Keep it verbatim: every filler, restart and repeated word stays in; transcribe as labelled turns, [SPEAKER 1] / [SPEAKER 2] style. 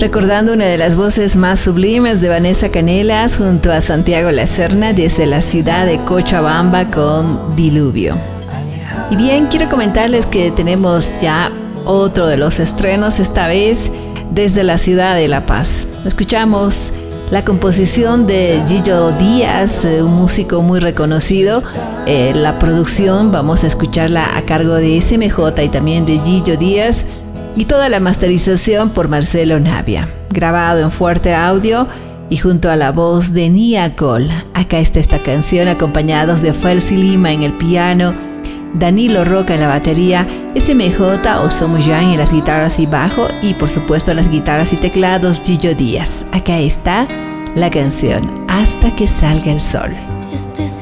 [SPEAKER 1] Recordando una de las voces más sublimes de Vanessa Canelas junto a Santiago La Serna desde la ciudad de Cochabamba con Diluvio. Y bien, quiero comentarles que tenemos ya otro de los estrenos, esta vez desde la ciudad de La Paz. Escuchamos la composición de Gillo Díaz, un músico muy reconocido. Eh, la producción vamos a escucharla a cargo de S M J y también de Gillo Díaz, y toda la masterización por Marcelo Navia, grabado en Fuerte Audio y junto a la voz de Nia Cole. Acá está esta canción, acompañados de Felsi Lima en el piano, Danilo Roca en la batería, S M J o Somoyan en las guitarras y bajo, y por supuesto en las guitarras y teclados Gillo Díaz. Acá está la canción Hasta que salga el sol.
[SPEAKER 2] Este